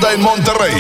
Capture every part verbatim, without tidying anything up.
manda en Monterrey.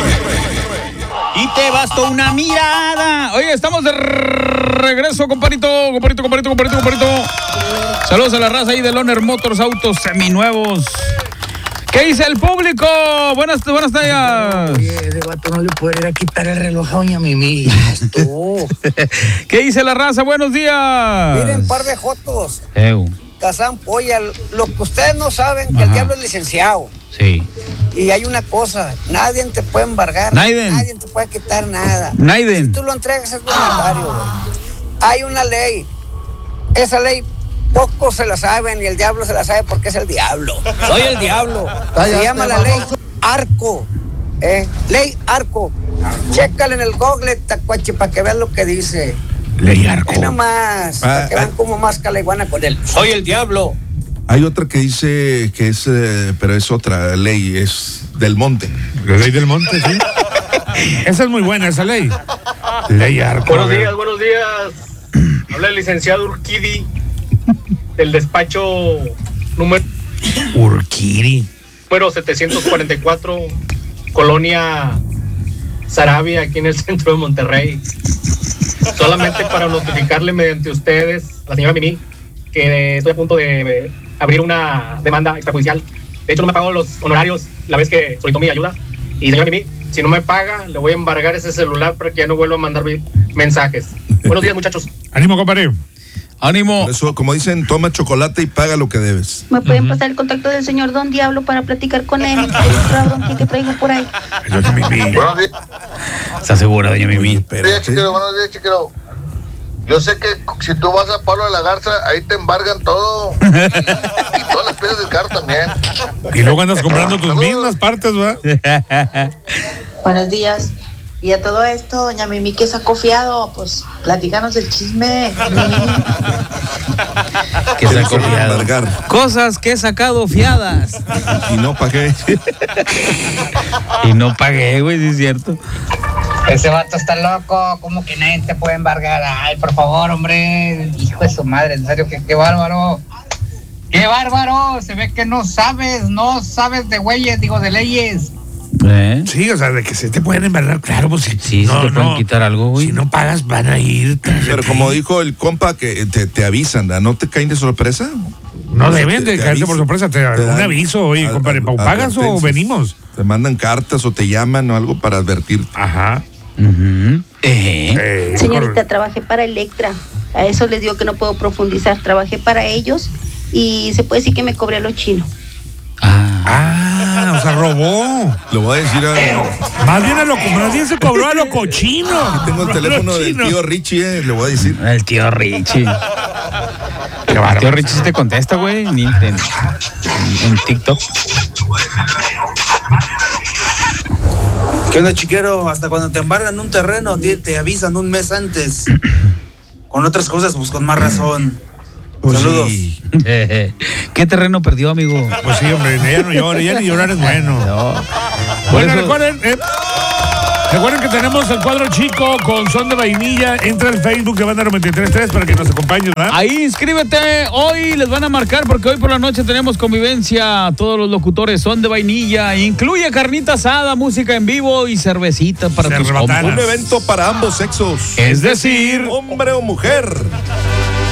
Y te bastó una mirada. Oye, estamos de regreso, comparito, comparito, comparito, comparito, comparito. Saludos a la raza ahí de Loner Motors, autos seminuevos. ¿Qué dice el público? Buenas, buenas tardes. Oye, ese vato no le puede ir a quitar el reloj a doña Mimi. Esto. ¿Qué dice la raza? Buenos días. Miren, par de jotos. Eu. Cazán polla. Lo que ustedes no saben, que Ajá. el diablo es licenciado. Sí. Y hay una cosa, nadie te puede embargar. Naiden. Nadie te puede quitar nada. Naiden. Si tú lo entregas es voluntario, güey. Hay una ley. Esa ley pocos se la saben y el diablo se la sabe porque es el diablo. Soy el diablo. Se llama la ley Arco. ¿eh? Ley Arco. Chécale en el Google, tacuache, para que vean lo que dice. Ley Arco. Y nomás, para que vean cómo masca la iguana con él. Soy el diablo. Hay otra que dice que es, eh, pero es otra ley, es del monte. La ley del monte, sí. Esa es muy buena, esa ley. Ley Arco. Buenos días, buenos días. Habla el licenciado Urquidi, del despacho número, Urquidi. número setecientos cuarenta y cuatro, Colonia Sarabia, aquí en el centro de Monterrey. Solamente para notificarle mediante ustedes, la señora Mimi, que estoy a punto de abrir una demanda extrajudicial. De hecho, no me pagó los honorarios la vez que solicitó mi ayuda. Y señora Mimi, si no me paga, le voy a embargar ese celular para que ya no vuelva a mandar mensajes. Buenos días, muchachos. Ánimo, compadre. Ánimo. Por eso, como dicen, toma chocolate y paga lo que debes. ¿Me pueden pasar el contacto del señor Don Diablo para platicar con él? Hay que traigo por ahí. Doña Mimi. Buenos días. ¿Está segura, doña Mimi? Pero, Buenos días, chiquero, buenos días, chiquero. Yo sé que si tú vas a Pablo de la Garza, ahí te embargan todo. Y todas las piezas del carro también. Y luego andas comprando tus mismas partes, ¿verdad? Buenos días. Y a todo esto, doña Mimi, que sacó fiado, pues platícanos el chisme. Que sacó Embargar. fiadas. Cosas que he sacado fiadas. Y no pagué. Y no pagué, güey, sí es cierto. Ese vato está loco, como que nadie te puede embargar. Ay, por favor, hombre, hijo de su madre, en serio, que qué bárbaro. ¡Qué bárbaro! Se ve que no sabes, no sabes de güeyes, digo, de leyes. ¿Eh? Sí, o sea, de que se te pueden embargar, claro, pues si, Sí, no, se te pueden no, quitar algo, güey. si no pagas, van a ir. Pero como dijo el compa, que te, te avisan, ¿no? ¿No te caen de sorpresa? No deben Te- de te caerte por avisan. sorpresa, te dan Te un dan aviso, oye, ad- compadre, ad- ¿pagas o advertencias. venimos? Te mandan cartas o te llaman o algo para advertirte. Ajá. Uh-huh. eh. Eh, Señorita, trabajé para Electra. A eso les digo que no puedo profundizar. Trabajé para ellos y se puede decir que me cobré a los chinos. Ah. Ah, o sea, robó. Le voy a decir a... Más bien a lo más bien se cobró a lo cochino. Tengo el No a lo teléfono del chino. tío Richie, eh, le voy a decir. El tío Richie. Qué El bárbaro. tío Richie sí te contesta, güey, en, en, en TikTok. ¿Qué onda, chiquero? Hasta cuando te embargan un terreno, te, te avisan un mes antes. Con otras cosas, pues con más razón. Pues Saludos. sí. ¿Qué terreno perdió, amigo? Pues sí, hombre, ya no llores, ya ni llorar es bueno. No. Por Bueno, eso- recuerden, eh, recuerden que tenemos el cuadro chico con son de vainilla. Entra al Facebook de Banda noventa y tres punto tres para que nos acompañen, ¿verdad? Ahí inscríbete, hoy les van a marcar porque hoy por la noche tenemos convivencia, todos los locutores son de vainilla, incluye carnita asada, música en vivo y cervecita para tus Cerbatana. compas. Un evento para ambos sexos. Es decir, Hombre o mujer.